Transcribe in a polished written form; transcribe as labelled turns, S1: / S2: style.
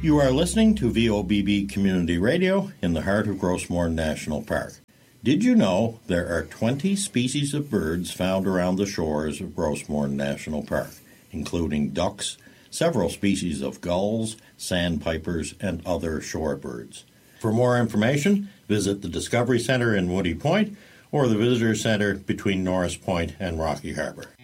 S1: You are listening to VOBB Community Radio in the heart of Grossmoor National Park. Did you know there are 20 species of birds found around the shores of Grossmoor National Park, including ducks, several species of gulls, sandpipers, and other shorebirds? For more information, visit the Discovery Center in Woody Point or the Visitor Center between Norris Point and Rocky Harbor.